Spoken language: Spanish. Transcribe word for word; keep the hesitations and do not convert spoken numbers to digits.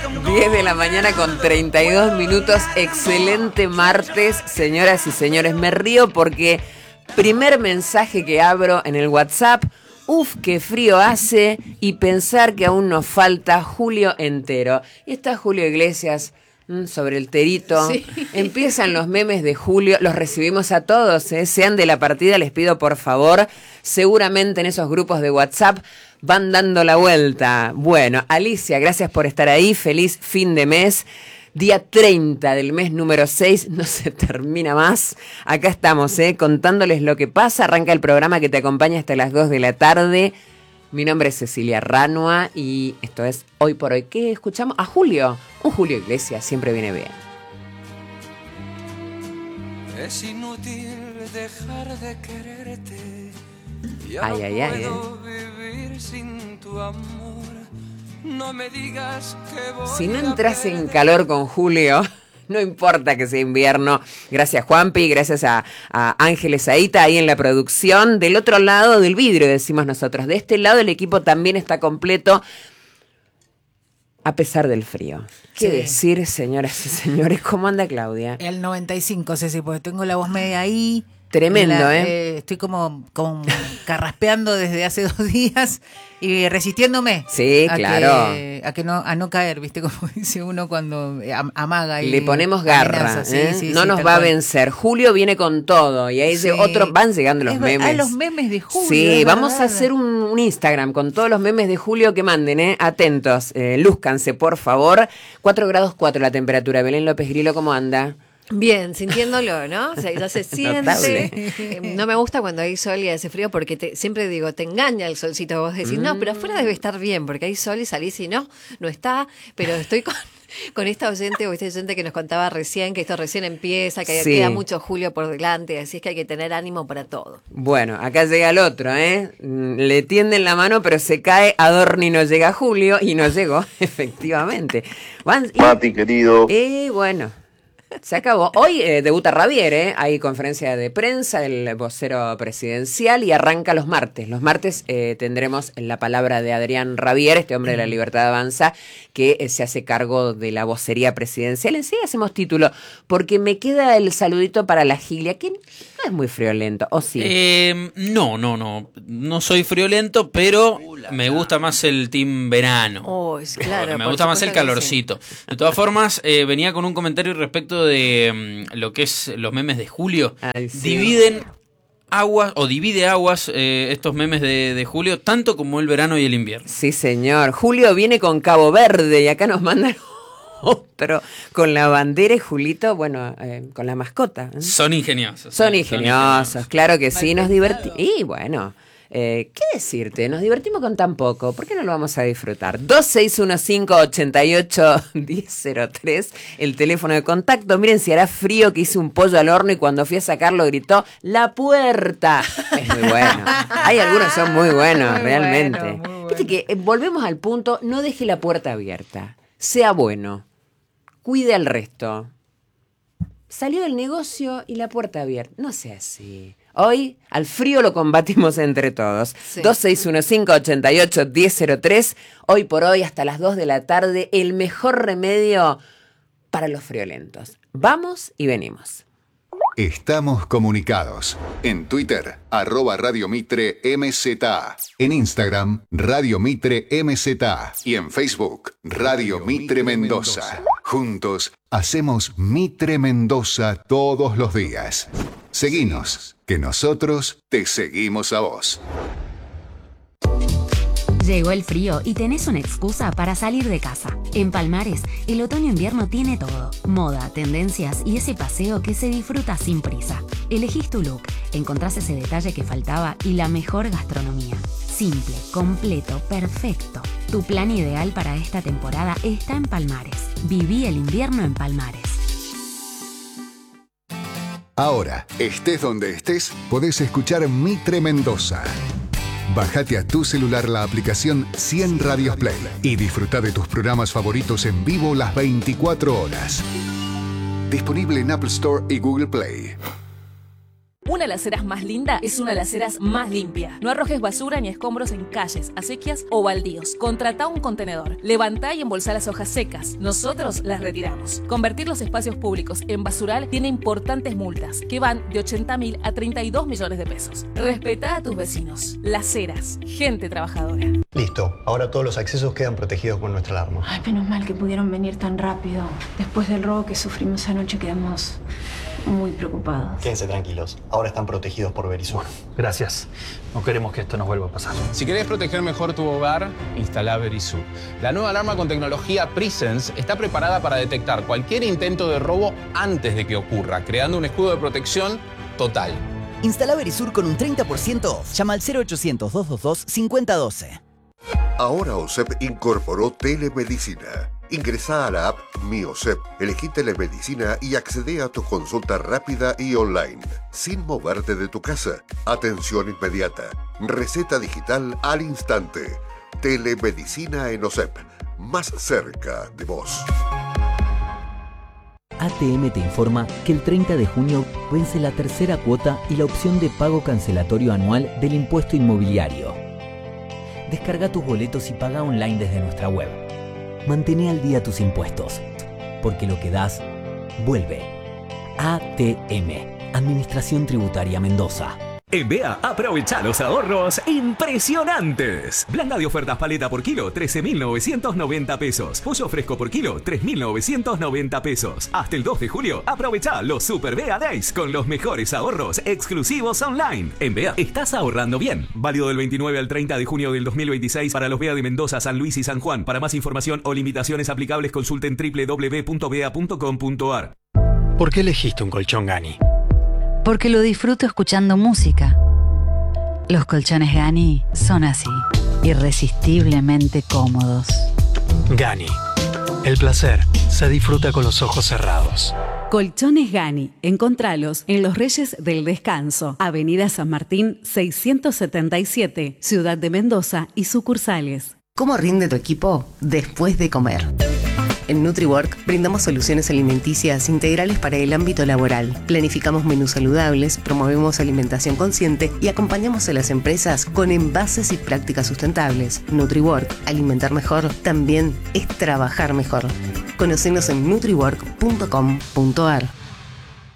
diez de la mañana con treinta y dos minutos. Excelente martes, señoras y señores. Me río porque primer mensaje que abro en el WhatsApp. Uf, qué frío hace, y pensar que aún nos falta julio entero. Y está Julio Iglesias mmm, sobre el terito. Sí. Empiezan los memes de julio, los recibimos a todos, ¿eh? Sean de la partida, les pido por favor. Seguramente en esos grupos de WhatsApp van dando la vuelta. Bueno, Alicia, gracias por estar ahí. Feliz fin de mes. Día treinta del mes número seis, no se termina más. Acá estamos, ¿eh? Contándoles lo que pasa. Arranca el programa que te acompaña hasta las dos de la tarde. Mi nombre es Cecilia Ranua y esto es Hoy por Hoy. ¿Qué escuchamos? A Julio. Un Julio Iglesias siempre viene bien. Es inútil dejar de quererte. Ya ay, no ay, ay, puedo eh. vivir sin tu amor. No me digas que voy si no entras en calor con Julio, no importa que sea invierno. Gracias Juanpi, gracias a, a Ángeles Aita ahí en la producción. Del otro lado del vidrio, decimos nosotros. De este lado el equipo también está completo, a pesar del frío. ¿Qué sí. decir, señoras y señores? ¿Cómo anda Claudia? El noventa y cinco, Ceci, porque tengo la voz media ahí. Tremendo, la, ¿eh? ¿eh? Estoy como, como carraspeando desde hace dos días y resistiéndome. Sí, a claro. Que, a que no a no caer, ¿viste? Como dice uno cuando amaga y le ponemos garra, amenaza, ¿eh? sí, sí, no sí, nos va a vencer. Julio viene con todo y ahí sí. de otro van llegando los es, memes. Ah, los memes de Julio. Sí, vamos verdad. a hacer un, un Instagram con todos los memes de Julio que manden, ¿eh? Atentos, eh, lúzcanse, por favor. cuatro grados cuatro la temperatura. Belén López Grillo, ¿cómo anda? Bien, sintiéndolo, ¿no? O sea, ya se siente. No me gusta cuando hay sol y hace frío porque te, siempre digo, te engaña el solcito. Vos decís, mm. no, pero afuera debe estar bien porque hay sol y salís y no, no está. Pero estoy con, con esta oyente o este oyente que nos contaba recién, que esto recién empieza, que sí. queda mucho julio por delante, así es que hay que tener ánimo para todo. Bueno, acá llega el otro, ¿eh? Le tienden la mano, pero se cae Adorni, no llega Julio y no llegó, efectivamente. Van, y, Mati, querido. Y bueno... se acabó. Hoy eh, debuta Ravier, ¿eh? Hay conferencia de prensa del vocero presidencial y arranca los martes. Los martes eh, tendremos la palabra de Adrián Ravier, este hombre de la Libertad Avanza, que eh, se hace cargo de la vocería presidencial. Enseguida hacemos título, porque me queda el saludito para la Gilia, que no es muy friolento, ¿o sí? Eh, no, no, no. No soy friolento, pero me gusta más el team verano. Oh, claro, me gusta más el calorcito. Sí. De todas formas, eh, venía con un comentario respecto de um, lo que es los memes de Julio. Ay, sí. Dividen aguas o divide aguas eh, estos memes de, de Julio, tanto como el verano y el invierno. Sí, señor. Julio viene con Cabo Verde y acá nos mandan otro con la bandera y Julito, bueno, eh, con la mascota. ¿eh? Son ingeniosos. Son ingeniosos, son ingeniosos, claro que sí, nos divertimos. Y bueno... Eh, ¿qué decirte? Nos divertimos con tan poco. ¿Por qué no lo vamos a disfrutar? dos seis uno cinco, ocho ocho, uno cero cero tres, el teléfono de contacto. Miren si hará frío, que hice un pollo al horno y cuando fui a sacarlo gritó ¡la puerta! Es muy bueno. Hay algunos que son muy buenos, muy realmente. Bueno, muy bueno. Viste que eh, volvemos al punto, no deje la puerta abierta. Sea bueno. Cuide al resto. Salió del negocio y la puerta abierta. No sea así. Hoy, al frío lo combatimos entre todos. Sí. dos seis uno cinco, ocho ocho, uno cero cero tres. Hoy por hoy, hasta las dos de la tarde, el mejor remedio para los friolentos. Vamos y venimos. Estamos comunicados. En Twitter, arroba Radio Mitre M Z A. En Instagram, Radio Mitre M Z A. Y en Facebook, Radio Mitre Mendoza. Juntos, hacemos Mitre Mendoza todos los días. Seguinos, que nosotros te seguimos a vos. Llegó el frío y tenés una excusa para salir de casa. En Palmares, el otoño-invierno tiene todo. Moda, tendencias y ese paseo que se disfruta sin prisa. Elegís tu look, encontrás ese detalle que faltaba y la mejor gastronomía. Simple, completo, perfecto. Tu plan ideal para esta temporada está en Palmares. Viví el invierno en Palmares. Ahora, estés donde estés, podés escuchar Mitre Mendoza. Bájate a tu celular la aplicación cien Radios Play y disfruta de tus programas favoritos en vivo las veinticuatro horas. Disponible en Apple Store y Google Play. Una alacera más linda es una alacera más limpia. No arrojes basura ni escombros en calles, acequias o baldíos. Contratá un contenedor. Levantá y embolsá las hojas secas. Nosotros las retiramos. Convertir los espacios públicos en basural tiene importantes multas que van de ochenta mil a treinta y dos millones de pesos. Respetá a tus vecinos. Las Heras, gente trabajadora. Listo, ahora todos los accesos quedan protegidos con nuestra alarma. Ay, menos mal que pudieron venir tan rápido. Después del robo que sufrimos anoche quedamos muy preocupados. Quédense tranquilos, ahora están protegidos por Verisur. Gracias. No queremos que esto nos vuelva a pasar. Si querés proteger mejor tu hogar, instala Verisur. La nueva alarma con tecnología Presence está preparada para detectar cualquier intento de robo antes de que ocurra, creando un escudo de protección total. Instala Verisur con un treinta por ciento off. Llama al cero ochocientos, dos dos dos, cinco cero uno dos. Ahora OSEP incorporó telemedicina. Ingresá a la app Mi OSEP, elegí telemedicina y accedé a tu consulta rápida y online, sin moverte de tu casa. Atención inmediata, receta digital al instante. Telemedicina en OSEP, más cerca de vos. A T M te informa que el treinta de junio vence la tercera cuota y la opción de pago cancelatorio anual del impuesto inmobiliario. Descarga tus boletos y paga online desde nuestra web. Mantén al día tus impuestos, porque lo que das, vuelve. A T M, Administración Tributaria Mendoza. En B E A, aprovecha los ahorros impresionantes. Blanda de ofertas paleta por kilo, trece mil novecientos noventa pesos. Pollo fresco por kilo, tres mil novecientos noventa pesos. Hasta el dos de julio, aprovecha los Super B E A Days con los mejores ahorros exclusivos online. En B E A, estás ahorrando bien. Válido del veintinueve al treinta de junio del dos mil veintiséis para los B E A de Mendoza, San Luis y San Juan. Para más información o limitaciones aplicables, consulten doble u doble u doble u punto b e a punto com punto a r. ¿Por qué elegiste un colchón Gani? Porque lo disfruto escuchando música. Los colchones Gani son así, irresistiblemente cómodos. Gani. El placer se disfruta con los ojos cerrados. Colchones Gani. Encontralos en Los Reyes del Descanso, Avenida San Martín seiscientos setenta y siete, Ciudad de Mendoza y sucursales. ¿Cómo rinde tu equipo después de comer? En NutriWork brindamos soluciones alimenticias integrales para el ámbito laboral. Planificamos menús saludables, promovemos alimentación consciente y acompañamos a las empresas con envases y prácticas sustentables. NutriWork, alimentar mejor, también es trabajar mejor. Conocenos en nutriwork punto com punto a r.